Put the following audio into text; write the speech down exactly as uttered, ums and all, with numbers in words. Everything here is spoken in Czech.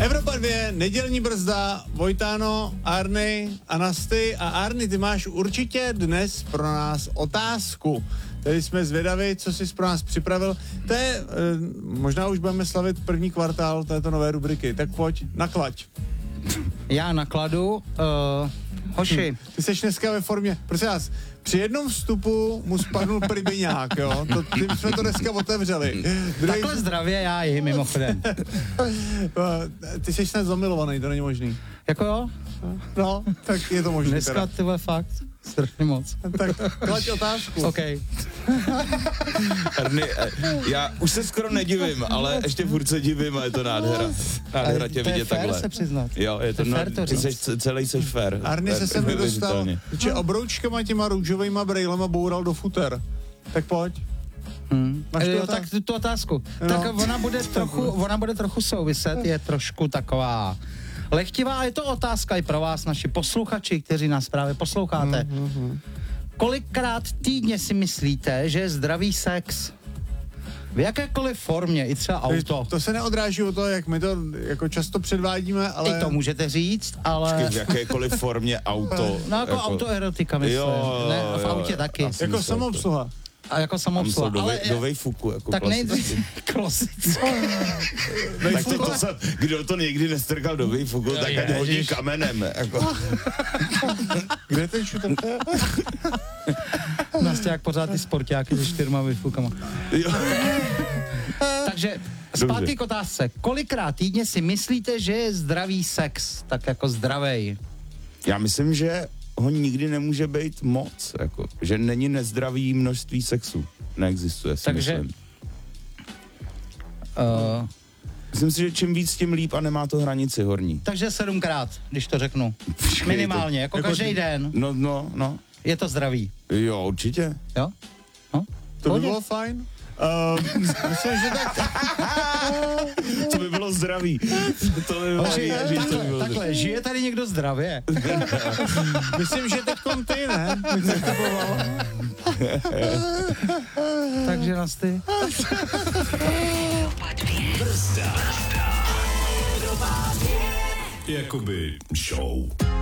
Evropa dvě, nedělní brzda, Vojtáno, Arny a Nasty. A Arny, ty máš určitě dnes pro nás otázku. Tady jsme zvědaví, co jsi pro nás připravil. To je, e, možná už budeme slavit první kvartál této nové rubriky, tak pojď, naklaď. Já nakladu, uh, hoši. Hm. Ty jsi dneska ve formě, prosím vás, při jednom vstupu mu spadnul pribiňák, jo? To, tím jsme to dneska otevřeli. Druhý... Takhle zdravě já jim, mimochodem. Ty jsi snad zamilovaný, to není možný. Jako jo? No, tak je to možný. Dneska teda. ty vole fakt, strašně moc. Tak klaď otázku. OK. Arny, já už se skoro nedivím, ale ještě furt se divím a je to nádhera. Nádhera tě vidět takhle. To je fér se přiznat. Jo, je to, to, je no, fér to ty říct. seš, celý seš fér. Arny se sem nedostal, že obroučkama těma růžovejma brejlema boural do futer. Tak pojď. Hmm. Máš Jo, tu tak tu, tu otázku. No. Tak ona bude, trochu, ona bude trochu souviset, je trošku taková lehtivá, a je to otázka i pro vás, naši posluchači, kteří nás právě posloucháte. Mm-hmm. Kolikrát týdně si myslíte, že je zdravý sex? V jakékoliv formě, i třeba auto. To se neodráží o to, jak my to jako často předvádíme, ale... I to můžete říct, ale... V jakékoliv formě auto. No jako, jako... autoerotika, myslím. Jo, ne, v jo, autě jo, taky. Jako samoobsluha. A jako samoobsluha. Do, ale... vej, do vejfuku, jako tak klasicky. Klasicky. Tak to, to jsem, kdo to někdy nestrkal do vejfuku, Jo, tak ať hodí kamenem. Jako. Kde ten šuter? Vlastně jak pořád ty sportáky se čtyřma vejfukama. Takže zpátky Dobře. k otázce. Kolikrát týdně si myslíte, že je zdravý sex? Tak jako zdravej. Já myslím, že ho nikdy nemůže být moc, jako, že není nezdravý množství sexu. Neexistuje, si Takže... myslím. Uh, Myslím si, že čím víc, tím líp a nemá to hranici horní. takže sedmkrát, když to řeknu. Počkej, Minimálně, jako, jako každý ty- den. No, no, no. Je to zdravý. Jo, určitě. Jo? No? To by Pohodě. bylo fajn. Uh, myslím, že tak... To by bylo zdravý. To by bylo, Hoši, ježiš, to by takhle, bylo takhle, žije tady někdo zdravě? Myslím, že teďkom ty, ne? Myslím, to bylo. Takže nás ty. Jakoby show.